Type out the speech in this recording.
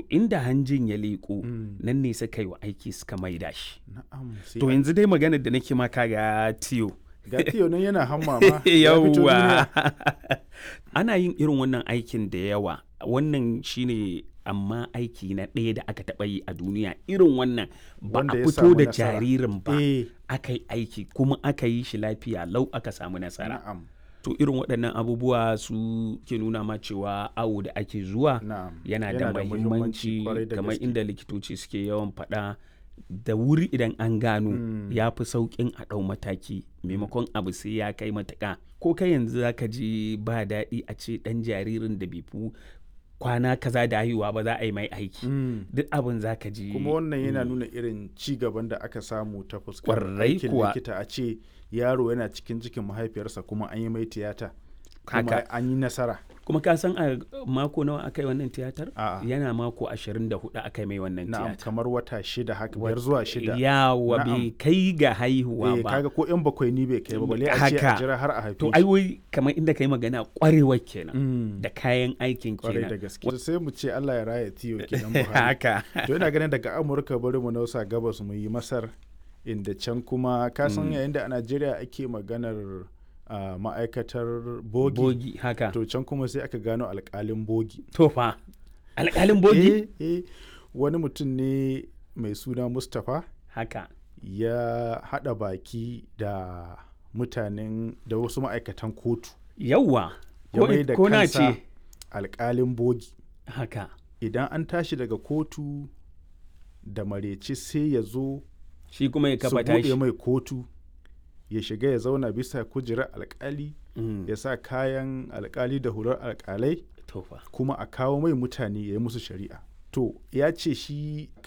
inda hanjin ya leƙo nan ne suka yi wa aiki suka maida shi. Na'am. To yanzu dai maganar da nake maka ga tiyo. Ga tiyo nan yana hamma ma. Ya fito Yawwa. duniya. Ana yin irin wannan aikin da yawa. Wannan shine amma aiki na ɗaya da aka taɓa yi a duniya irin wannan ba Wanda a ya fito samu da nasara. jaririn ba. Eh. Aka yi aiki kuma aka yi shi lafiya lau aka samu nasara. Na'am. To irin waɗannan abubuwa su ke nuna ma cewa awo da ake zuwa Na'am. yana da muhimmanci kwarai da kamar gaske. inda likitoci suke yawan faɗa da wuri idan an gano ya fi sauƙin a ɗau mataki maimakon abu sai ya kai matuƙa. Ko kai yanzu za ka ji ba daɗi a ce ɗan jaririn da bai fi kwana kaza da haihuwa ba za a yi mai aiki. Duk abin za ka ji. Kuma wannan yana nuna irin ci gaban da aka samu ta fuskar Kwarai aikin kuwa. likita, a ce yaro yana cikin cikin mahaifiyarsa kuma an yi mai tiyata. Kuma Haka. an yi nasara. Kuma ka san a mako nawa aka yi wannan tiyatar? A'a. Yana mako 24 aka yi mai wannan Na'am, tiyatar. kamar wata 6 haka, 5 zuwa 6. Yawa Na'am. bai kai ga haihuwa Eh, ba. kaga ko yan bakwai ni bai kai ba, balle a ce a Haka. jira har a haife To shi. ai wai kamar inda kai magana kwarewar kenan Mm. da kayan aikin Kwarai da kenan. gaske. Sai mu ce Allah ya raya tiyo kenan Buhari. Haka. To ina ganin daga Amurka bari mu nausa gabas mu yi Masar, inda can kuma ka san yayin da a Najeriya ake maganar ma'aikatar bogi. Bogi haka. To can kuma sai aka gano alƙalin bogi. To fa alƙalin bogi? Wani mutum ne mai suna Mustapha Haka. ya haɗa baki da mutanen da wasu ma'aikatan kotu. Yawwa. Ya mai da Ko na kansa ce. alƙalin bogi. Haka. Idan an tashi daga kotu da mareci sai ya zo Shi kuma ya su kafa tashi. buɗe mai kotu, ya shiga ya zauna bisa kujerar alƙali, ya sa kayan alƙali da hular alƙalai, To fa. kuma a kawo mai mutane ya yi musu shari'a. To ya ce shi